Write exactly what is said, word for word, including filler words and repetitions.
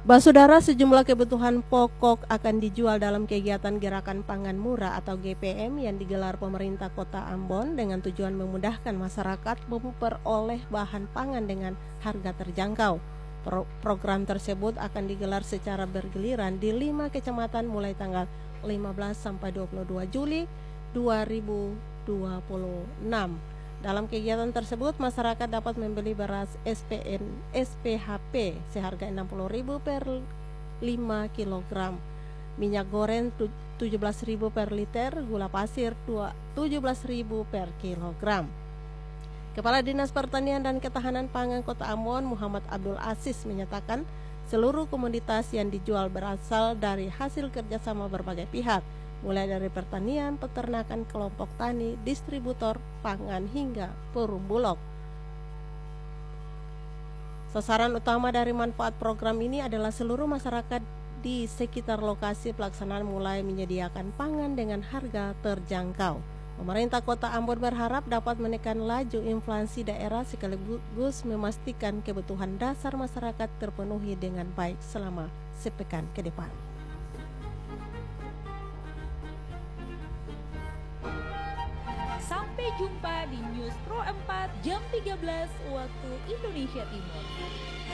Basudara, sejumlah kebutuhan pokok akan dijual dalam kegiatan Gerakan Pangan Murah atau G P M yang digelar pemerintah Kota Ambon dengan tujuan memudahkan masyarakat memperoleh bahan pangan dengan harga terjangkau. Pro- program tersebut akan digelar secara bergiliran di lima kecamatan mulai tanggal lima belas sampai dua puluh dua Juli dua ribu dua puluh enam. Dalam kegiatan tersebut, masyarakat dapat membeli beras S P N, S P H P seharga enam puluh ribu per lima kilogram, minyak goreng tujuh belas ribu per liter, gula pasir tujuh belas ribu per kilogram. Kepala Dinas Pertanian dan Ketahanan Pangan Kota Ambon, Muhammad Abdul Aziz, menyatakan seluruh komoditas yang dijual berasal dari hasil kerjasama berbagai pihak, mulai dari pertanian, peternakan, kelompok tani, distributor pangan hingga perum bulog. Sasaran utama dari manfaat program ini adalah seluruh masyarakat di sekitar lokasi pelaksanaan mulai menyediakan pangan dengan harga terjangkau. Pemerintah Kota Ambon berharap dapat menekan laju inflasi daerah sekaligus memastikan kebutuhan dasar masyarakat terpenuhi dengan baik selama sepekan ke depan. Sampai jumpa di News Pro empat jam tiga belas waktu Indonesia Timur.